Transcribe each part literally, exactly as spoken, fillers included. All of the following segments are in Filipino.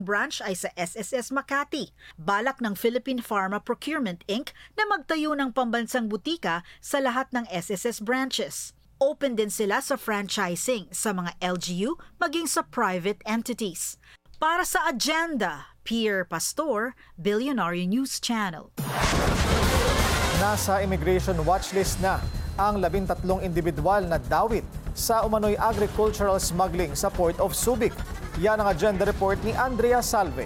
branch ay sa S S S Makati. Balak ng Philippine Pharma Procurement Incorporated na magtayo ng pambansang butika sa lahat ng S S S branches. Open din sila sa franchising sa mga L G U maging sa private entities. Para sa Agenda, Pierre Pastor, Billionaire News Channel. Nasa immigration watchlist na ang labintatlong individual na dawit sa umano'y agricultural smuggling sa Port of Subic. Yan ang Agenda Report ni Andrea Salve.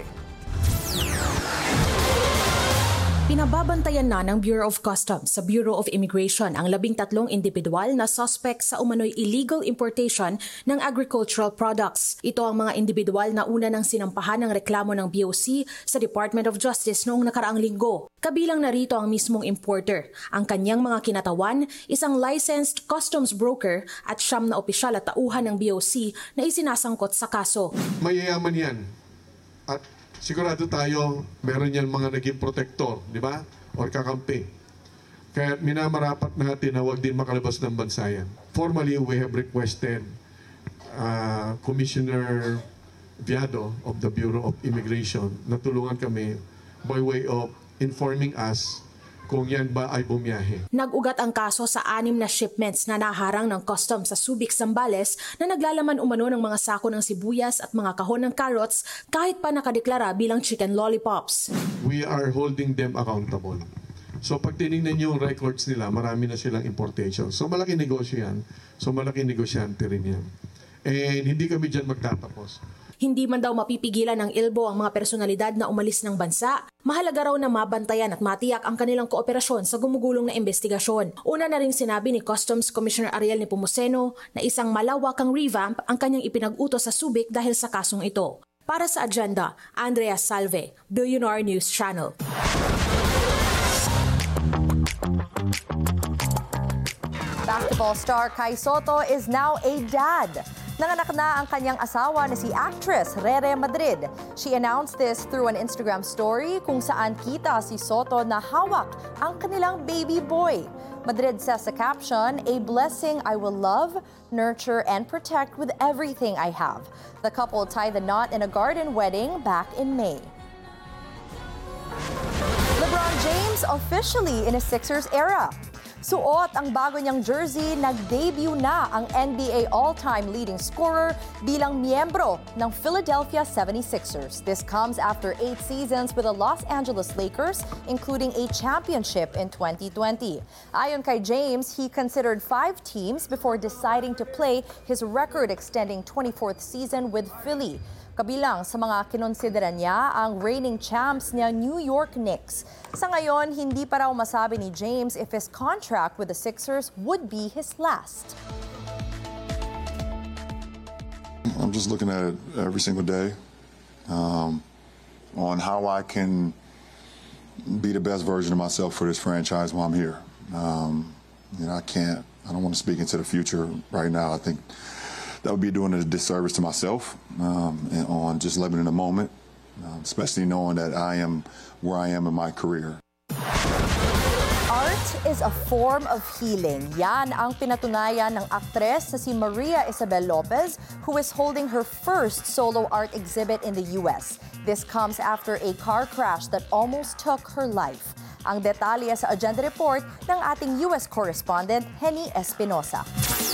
Pinababantayan na ng Bureau of Customs sa Bureau of Immigration ang labing tatlong individual na suspect sa umano'y illegal importation ng agricultural products. Ito ang mga individual na una ng sinampahan ng reklamo ng B O C sa Department of Justice noong nakaraang linggo. Kabilang narito ang mismong importer, ang kanyang mga kinatawan, isang licensed customs broker at siyam na opisyal at tauhan ng B O C na isinasangkot sa kaso. Mayayaman yan. At sigurado tayo, meron yan mga naging protector, di ba? Or kakampi. Kaya minamarapat natin na huwag din makalabas ng bansa yan. Formally, we have requested uh, Commissioner Viado of the Bureau of Immigration na tulungan kami by way of informing us kung yan ba ay bumiyahe. Nag-ugat ang kaso sa anim na shipments na naharang ng customs sa Subic, Zambales na naglalaman umano ng mga sako ng sibuyas at mga kahon ng carrots kahit pa nakadeklara bilang chicken lollipops. We are holding them accountable. So pag tinignan niyo yung records nila, marami na silang importation. So malaki negosyo yan. So malaki negosyante rin yan. And hindi kami dyan magtatapos. Hindi man daw mapipigilan ng I L B O ang mga personalidad na umalis ng bansa. Mahalaga raw na mabantayan at matiyak ang kanilang kooperasyon sa gumugulong na investigasyon. Una na rin sinabi ni Customs Commissioner Ariel Nepomuceno na isang malawakang revamp ang kanyang ipinag-utos sa Subic dahil sa kasong ito. Para sa Agenda, Andrea Salve, Billionaire News Channel. Basketball star Kai Sotto is now a dad. Nanganak na ang kanyang asawa na si actress Rere Madrid. She announced this through an Instagram story kung saan kita si Sotto na hawak ang kanilang baby boy. Madrid says sa caption, "A blessing I will love, nurture, and protect with everything I have." The couple tied the knot in a garden wedding back in May. LeBron James officially in a Sixers era. Suot ang bago niyang jersey, nag-debut na ang N B A all-time leading scorer bilang miyembro ng Philadelphia seventy-sixers. This comes after eight seasons with the Los Angeles Lakers, including a championship in twenty twenty. Ayon kay James, he considered five teams before deciding to play his record-extending twenty-fourth season with Philly. Kabilang sa mga kinonsidera niya ang reigning champs niya New York Knicks. Sa ngayon, hindi pa raw masabi ni James if his contract with the Sixers would be his last. I'm just looking at it every single day um, on how I can be the best version of myself for this franchise while I'm here. Um, you know, I can't, I don't want to speak into the future right now. I think that would be doing a disservice to myself um, and on just living in the moment, um, especially knowing that I am where I am in my career. Art is a form of healing. Yan ang pinatunayan ng aktres na si Maria Isabel Lopez, who is holding her first solo art exhibit in the U S. This comes after a car crash that almost took her life. Ang detalye sa Agenda Report ng ating U S correspondent, Henny Espinosa.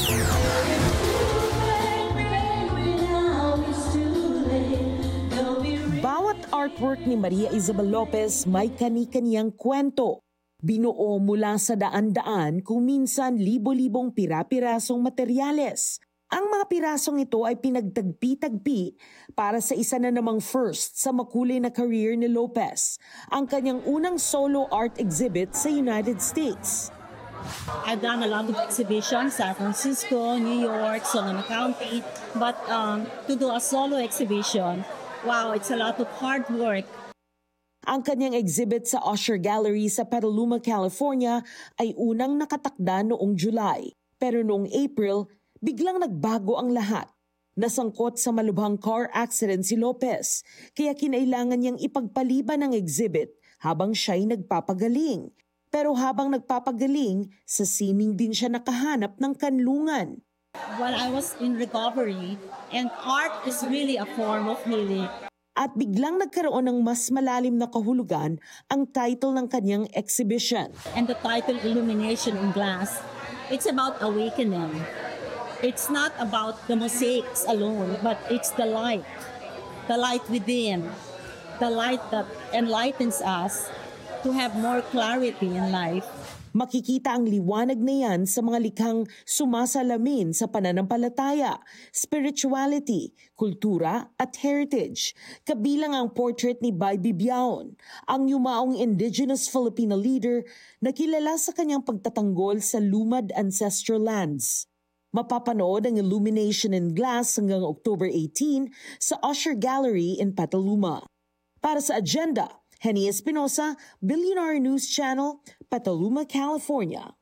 Bawat artwork ni Maria Isabel Lopez may kani-kaniyang kwento. Binuo mula sa daan-daan kung minsan libo-libong pira-pirasong materyales. Ang mga pirasong ito ay pinagtagpi-tagpi para sa isa na namang first sa makulay na career ni Lopez, ang kanyang unang solo art exhibit sa United States. I've done a lot of exhibitions, San Francisco, New York, Sonoma County, but um, to do a solo exhibition, wow, it's a lot of hard work. Ang kanyang exhibit sa Usher Gallery sa Petaluma, California ay unang nakatakda noong July. Pero noong April, biglang nagbago ang lahat. Nasangkot sa malubhang car accident si Lopez, kaya kinailangan niyang ipagpaliban ang exhibit habang siya'y nagpapagaling. Pero habang nagpapagaling, sa sining din siya nakahanap ng kanlungan. When I was in recovery, and art is really a form of healing. At biglang nagkaroon ng mas malalim na kahulugan ang title ng kanyang exhibition. And the title, Illumination in Glass, it's about awakening. It's not about the mosaics alone, but it's the light, the light within, the light that enlightens us to have more clarity in life. Makikita ang liwanag na yan sa mga likhang sumasalamin sa pananampalataya, spirituality, kultura at heritage. Kabilang ang portrait ni Bay Bibiaon, ang yumaong indigenous Filipino leader na kilala sa kanyang pagtatanggol sa lumad ancestral lands. Mapapanood ang Illumination in Glass hanggang October eighteenth sa Usher Gallery in Petaluma. Para sa Agenda, Henny Espinosa, Billionaire News Channel, Petaluma, California.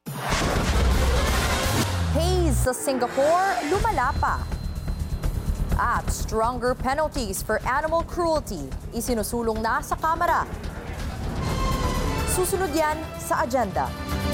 Haze sa Singapore, lumala pa. At stronger penalties for animal cruelty, isinusulong na sa Kamara. Susunod yan sa Agenda.